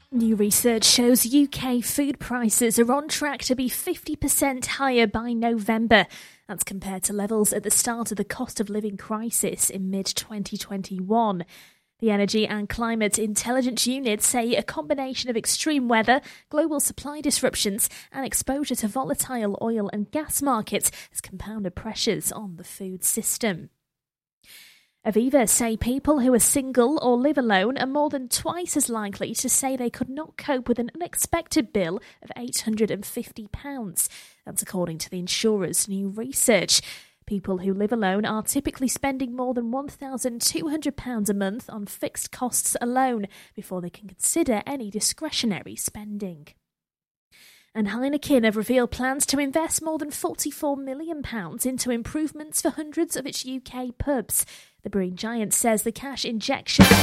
New research shows UK food prices are on track to be 50% higher by November. That's compared to levels at the start of the cost of living crisis in mid-2021. The Energy and Climate Intelligence Unit say a combination of extreme weather, global supply disruptions and exposure to volatile oil and gas markets has compounded pressures on the food system. Aviva say people who are single or live alone are more than twice as likely to say they could not cope with an unexpected bill of £850. That's according to the insurer's new research. People who live alone are typically spending more than £1,200 a month on fixed costs alone before they can consider any discretionary spending. And Heineken have revealed plans to invest more than £44 million into improvements for hundreds of its UK pubs. The brewing giant says the cash injection